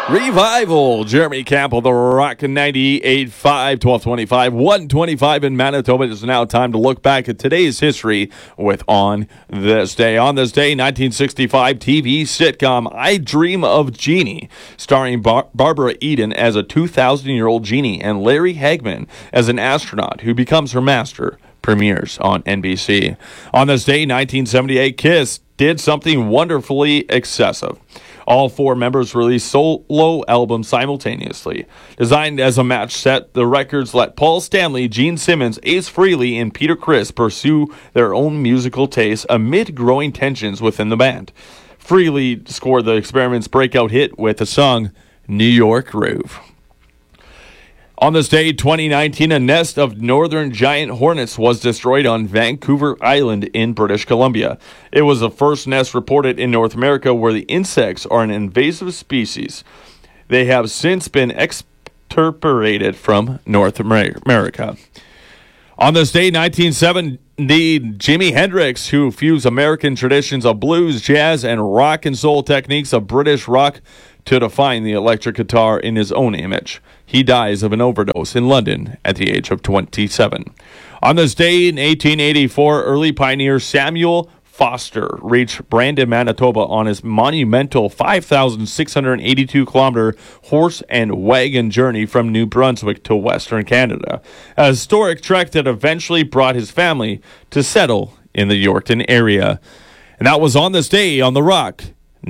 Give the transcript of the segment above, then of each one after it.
Revival, Jeremy Campbell, The Rock 98.5, 1225, 125 in Manitoba. It is now time to look back at today's history with On This Day. On this day, 1965, TV sitcom I Dream of Jeannie, starring Barbara Eden as a 2,000-year-old Jeannie and Larry Hagman as an astronaut who becomes her master, premieres on NBC. On this day, 1978, Kiss did something wonderfully excessive. All four members released solo albums simultaneously. Designed as a match set, the records let Paul Stanley, Gene Simmons, Ace Frehley, and Peter Criss pursue their own musical tastes amid growing tensions within the band. Frehley scored the experiment's breakout hit with the song New York Groove. On this day, 2019, a nest of northern giant hornets was destroyed on Vancouver Island in British Columbia. It was the first nest reported in North America where the insects are an invasive species. They have since been extirpated from North America. On this day, 1970, Jimi Hendrix, who fused American traditions of blues, jazz, and rock and soul techniques of British rock to define the electric guitar in his own image. He dies of an overdose in London at the age of 27. On this day in 1884, early pioneer Samuel Foster reached Brandon, Manitoba on his monumental 5,682-kilometer horse and wagon journey from New Brunswick to Western Canada, a historic trek that eventually brought his family to settle in the Yorkton area. And that was On This Day on The Rock,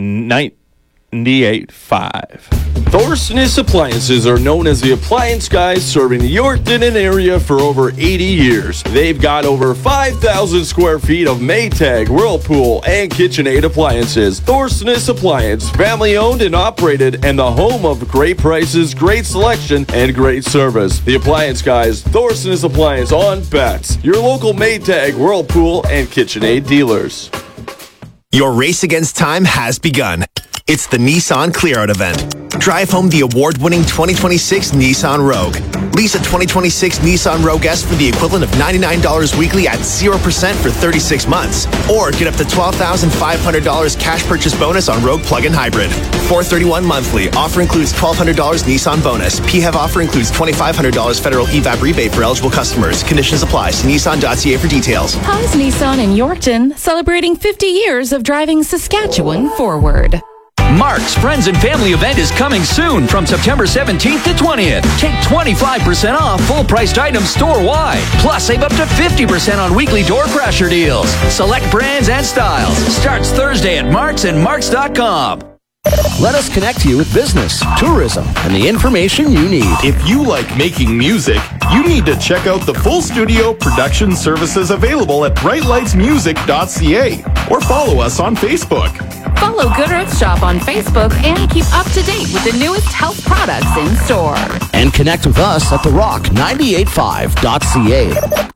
98.5. Thorson Appliances are known as the appliance guys, serving the Yorkton area for over 80 years. They've got over 5,000 square feet of Maytag, Whirlpool, and KitchenAid appliances. Thorson Appliance, family owned and operated, and the home of great prices, great selection, and great service. The appliance guys, Thorson Appliance on Betts, your local Maytag, Whirlpool, and KitchenAid dealers. Your race against time has begun. It's the Nissan Clear-Out event. Drive home the award-winning 2026 Nissan Rogue. Lease a 2026 Nissan Rogue S for the equivalent of $99 weekly at 0% for 36 months. Or get up to $12,500 cash purchase bonus on Rogue Plug-in Hybrid. $431 monthly. Offer includes $1,200 Nissan bonus. PHEV offer includes $2,500 federal EVAP rebate for eligible customers. Conditions apply. See Nissan.ca for details. Hans Nissan in Yorkton, celebrating 50 years of driving Saskatchewan forward. Mark's Friends and Family event is coming soon from September 17th to 20th. Take 25% off full-priced items store-wide. Plus, save up to 50% on weekly door crasher deals. Select brands and styles. Starts Thursday at Mark's and Marks.com. Let us connect you with business, tourism, and the information you need. If you like making music, you need to check out the full studio production services available at brightlightsmusic.ca or follow us on Facebook. Follow Good Earth Shop on Facebook and keep up to date with the newest health products in store. And connect with us at TheRock98.5.ca.